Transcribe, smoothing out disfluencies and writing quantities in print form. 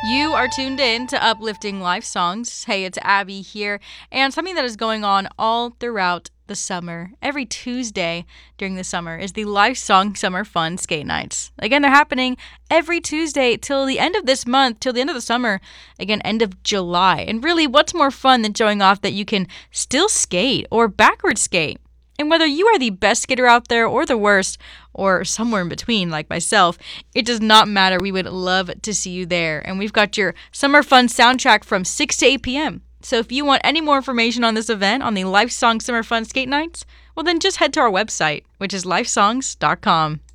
You are tuned in to Uplifting Life Songs. Hey, it's Abby here, and something that is going on all throughout the summer. Every Tuesday during the summer is the Life Song Summer Fun Skate Nights. Again, they're happening every Tuesday till the end of this month, till the end of the summer, again, end of July. And really, what's more fun than showing off that you can still skate or backward skate? And whether you are the best skater out there or the worst, or somewhere in between like myself, it does not matter. We would love to see you there. And we've got your summer fun soundtrack from 6 to 8 p.m. So if you want any more information on this event, on the Life Song Summer Fun Skate Nights, well then just head to our website, which is lifesongs.com.